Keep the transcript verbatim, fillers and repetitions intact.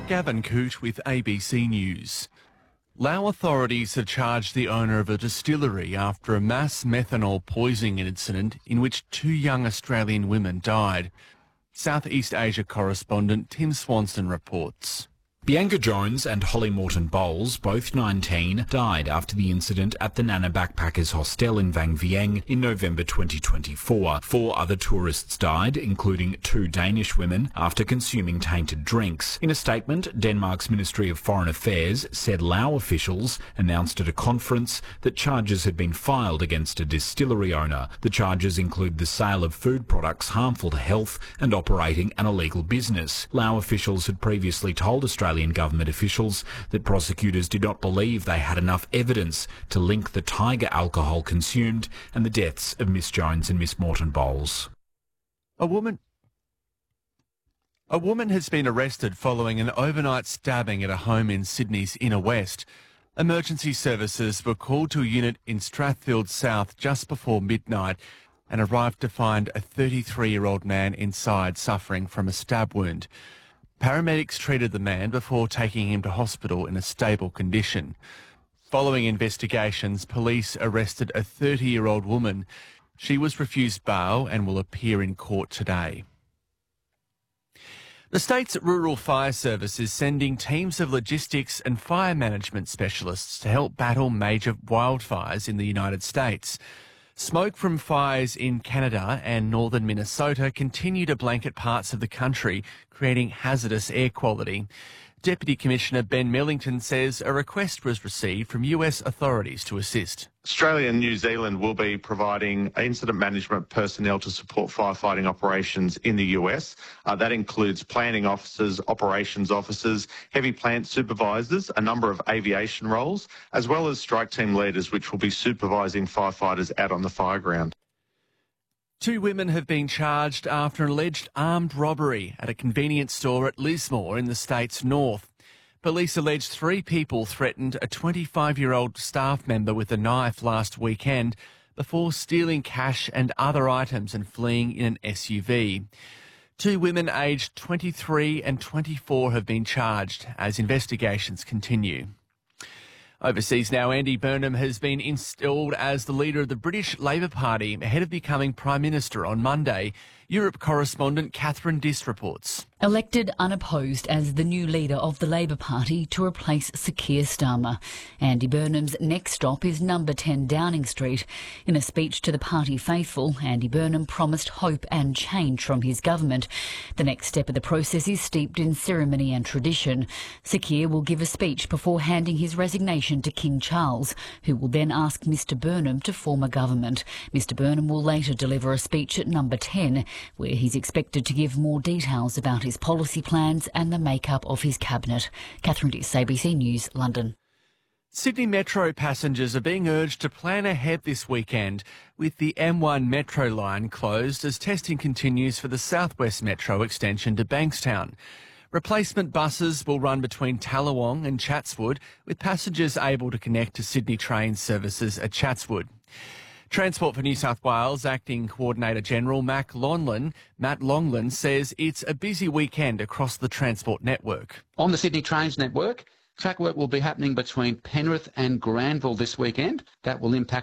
Gavin Coote with A B C News. Laos authorities have charged the owner of a distillery after a mass methanol poisoning incident in which two young Australian women died. Southeast Asia correspondent Tim Swanson reports. Bianca Jones and Holly Morton Bowles, both nineteen, died after the incident at the Nana Backpackers Hostel in Vang Vieng in November twenty twenty-four. Four other tourists died, including two Danish women, after consuming tainted drinks. In a statement, Denmark's Ministry of Foreign Affairs said Lao officials announced at a conference that charges had been filed against a distillery owner. The charges include the sale of food products harmful to health and operating an illegal business. Lao officials had previously told Australia government officials that prosecutors did not believe they had enough evidence to link the tiger alcohol consumed and the deaths of Miss Jones and Miss Morton Bowles. A woman A woman has been arrested following an overnight stabbing at a home in Sydney's Inner West. Emergency services were called to a unit in Strathfield South just before midnight and arrived to find a thirty-three-year-old man inside suffering from a stab wound. Paramedics treated the man before taking him to hospital in a stable condition. Following investigations, police arrested a thirty-year-old woman. She was refused bail and will appear in court today. The state's Rural Fire Service is sending teams of logistics and fire management specialists to help battle major wildfires in the United States. Smoke from fires in Canada and northern Minnesota continue to blanket parts of the country, creating hazardous air quality. Deputy Commissioner Ben Millington says a request was received from U S authorities to assist. Australia and New Zealand will be providing incident management personnel to support firefighting operations in the U S. Uh, that includes planning officers, operations officers, heavy plant supervisors, a number of aviation roles, as well as strike team leaders, which will be supervising firefighters out on the fire ground. Two women have been charged after an alleged armed robbery at a convenience store at Lismore in the state's north. Police allege three people threatened a twenty-five-year-old staff member with a knife last weekend before stealing cash and other items and fleeing in an S U V. Two women aged twenty-three and twenty-four have been charged as investigations continue. Overseas now, Andy Burnham has been installed as the leader of the British Labour Party ahead of becoming Prime Minister on Monday. Europe correspondent Catherine Diss reports. Elected unopposed as the new leader of the Labour Party to replace Sir Keir Starmer. Andy Burnham's next stop is number ten Downing Street. In a speech to the party faithful, Andy Burnham promised hope and change from his government. The next step of the process is steeped in ceremony and tradition. Sir Keir will give a speech before handing his resignation to King Charles, who will then ask Mr Burnham to form a government. Mr Burnham will later deliver a speech at number ten, where he's expected to give more details about his policy plans and the makeup of his cabinet. Catherine Diss, A B C News, London. Sydney Metro passengers are being urged to plan ahead this weekend, with the M one Metro line closed as testing continues for the South West Metro extension to Bankstown. Replacement buses will run between Tallawong and Chatswood, with passengers able to connect to Sydney train services at Chatswood. Transport for New South Wales Acting Coordinator General Matt Longland, Matt Longland says it's a busy weekend across the transport network. On the Sydney Trains network, track work will be happening between Penrith and Granville this weekend. That will impact